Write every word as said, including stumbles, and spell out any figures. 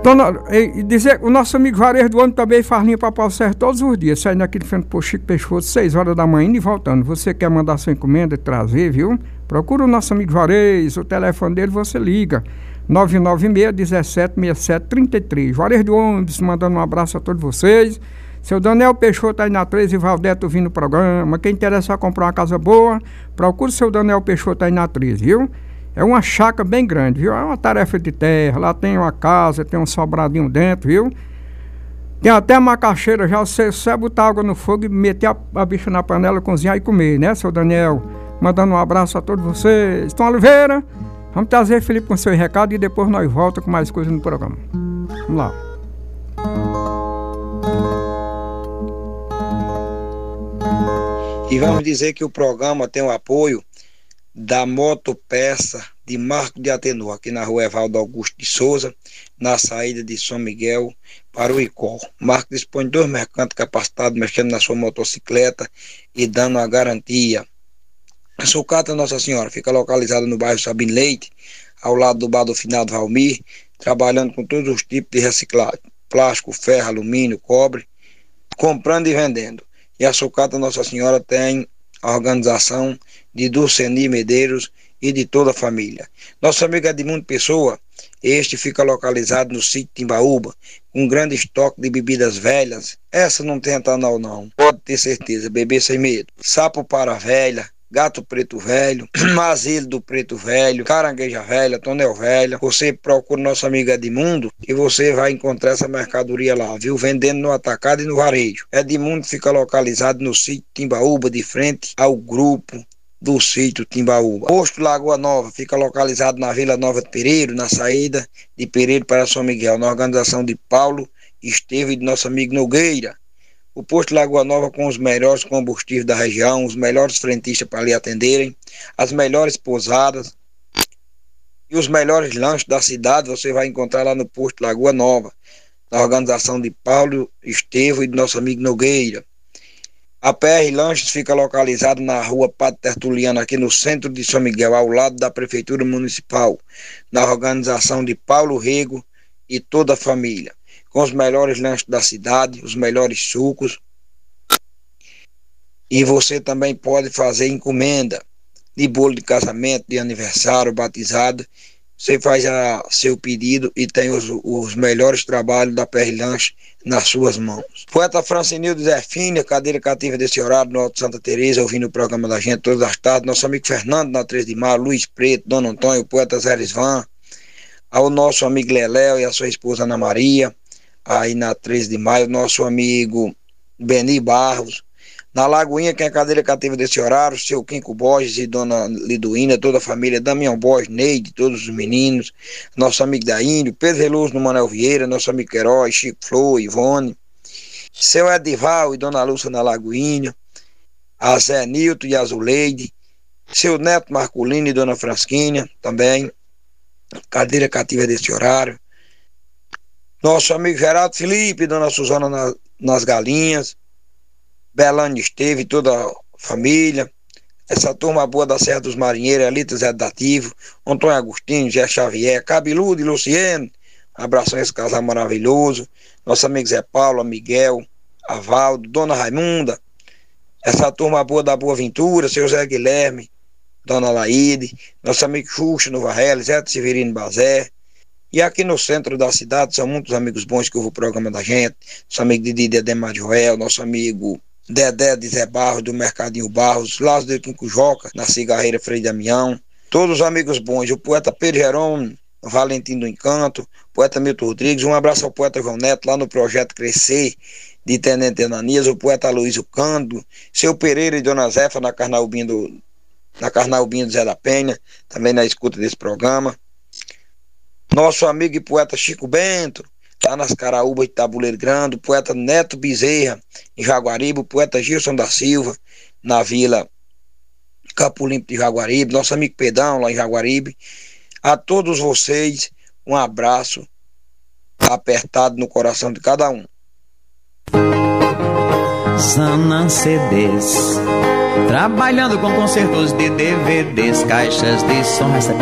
Dona, e dizer, o nosso amigo Varejo do Homem também faz linha para Paulo Sérgio todos os dias, saindo aqui de frente pro Chico Peixoto, seis horas da manhã e voltando. Você quer mandar sua encomenda e trazer, viu? Procura o nosso amigo Varejo, o telefone dele você liga, nove nove seis, um sete, seis sete três três. Varejo do Homem, mandando um abraço a todos vocês. Seu Daniel Peixoto aí na treze e Valdeto ouvindo o programa. Quem interessa comprar uma casa boa, procura o seu Daniel Peixoto aí na treze, viu? É uma chácara bem grande, viu? É uma tarefa de terra. Lá tem uma casa, tem um sobradinho dentro, viu? Tem até macaxeira já. Você só botar água no fogo e meter a, a bicha na panela, cozinhar e comer, né, seu Daniel? Mandando um abraço a todos vocês. Tom Oliveira, vamos trazer Felipe com seu recado e depois nós voltamos com mais coisas no programa. Vamos lá. E vamos dizer que o programa tem o apoio da Motopeça de Marco de Atenor, aqui na rua Evaldo Augusto de Souza, na saída de São Miguel para o Icó. Marco dispõe de dois mercantes capacitados mexendo na sua motocicleta e dando a garantia. A sucata Nossa Senhora fica localizada no bairro Sabino Leite, ao lado do bar do finado Valmir, trabalhando com todos os tipos de reciclagem, plástico, ferro, alumínio, cobre, comprando e vendendo. E a sucata Nossa Senhora tem a organização de Dulceni Medeiros e de toda a família. Nosso amigo Edmundo Pessoa, este fica localizado no sítio Timbaúba, com um grande estoque de bebidas velhas. Essa não tem etanol não, pode ter certeza, beber sem medo. Sapo para velha, gato preto velho, mazilo do preto velho, carangueja velha, tonel velha. Você procura nosso amigo Edmundo e você vai encontrar essa mercadoria lá, viu? Vendendo no atacado e no varejo. Edmundo fica localizado no sítio Timbaúba, de frente ao grupo do sítio Timbaúba. Posto Lagoa Nova fica localizado na Vila Nova de Pereiro, na saída de Pereiro para São Miguel, na organização de Paulo Esteve e de nosso amigo Nogueira. O posto Lagoa Nova com os melhores combustíveis da região, os melhores frentistas para lhe atenderem, as melhores pousadas e os melhores lanches da cidade você vai encontrar lá no posto Lagoa Nova, na organização de Paulo Esteve e de nosso amigo Nogueira. A P R Lanches fica localizado na rua Padre Tertuliano, aqui no centro de São Miguel, ao lado da Prefeitura Municipal, na organização de Paulo Rego e toda a família, com os melhores lanches da cidade, os melhores sucos. E você também pode fazer encomenda de bolo de casamento, de aniversário, batizado. Você faz a, seu pedido e tem os, os melhores trabalhos da P R Lanche nas suas mãos. Poeta Francinildo Zé Fina, cadeira cativa desse horário no Alto Santa Teresa, ouvindo o programa da gente todas as tardes. Nosso amigo Fernando na treze de maio, Luiz Preto, Dona Antônio, o poeta Zé Lisvan, ao nosso amigo Leléo e a sua esposa Ana Maria, aí na treze de maio, nosso amigo Beni Barros. Na Lagoinha, quem é cadeira cativa desse horário, seu Quinco Borges e Dona Liduína, toda a família, Damião Borges, Neide, todos os meninos, nosso amigo da Índio, Pedro Veloso no Manuel Vieira, nosso amigo Queiroz, Chico Flor, Ivone, seu Edival e Dona Lúcia na Lagoinha, a Zé Nilton e a Zuleide, seu Neto Marculino e Dona Frasquinha, também, cadeira cativa desse horário, nosso amigo Geraldo Felipe, Dona Suzana na, nas Galinhas, Belânio Esteve, toda a família, essa turma boa da Serra dos Marinheiros, Elita Zé Dativo, Antônio Agostinho, Zé Xavier, Cabeludo e Luciano, abração a esse casal maravilhoso, nosso amigo Zé Paulo, Miguel, Avaldo, Dona Raimunda, essa turma boa da Boa Ventura, seu Zé Guilherme, Dona Laíde, nosso amigo Xuxa no Varela, Zé Severino Bazé. E aqui no centro da cidade são muitos amigos bons que ouvem o programa da gente, nosso amigo Didi Dedé Joel, nosso amigo Dedé de Zé Barros, do Mercadinho Barros, Lázaro de Quinco Joca, na Cigarreira Frei Damião, todos os amigos bons, o poeta Pedro Jerônimo, Valentim do Encanto, poeta Milton Rodrigues, um abraço ao poeta João Neto, lá no Projeto Crescer, de Tenente Ananias, o poeta Luiz Cândido, seu Pereira e Dona Zefa, na Carnaubinha do, na Carnaubinha do Zé da Penha, também na escuta desse programa, nosso amigo e poeta Chico Bento, lá nas Caraúbas de Tabuleiro Grande, o poeta Neto Bezerra, em Jaguaribe, o poeta Gilson da Silva, na Vila Campo Limpo de Jaguaribe, nosso amigo Pedão, lá em Jaguaribe. A todos vocês, um abraço apertado no coração de cada um. Zanan C Ds, trabalhando com concertos de D V Ds, caixas de som, recebe